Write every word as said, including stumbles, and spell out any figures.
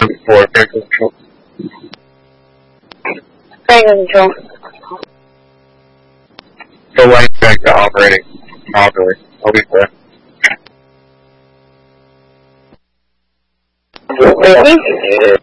for vehicle control. Vehicle control. The light back to operating properly. I'll be clear. Really?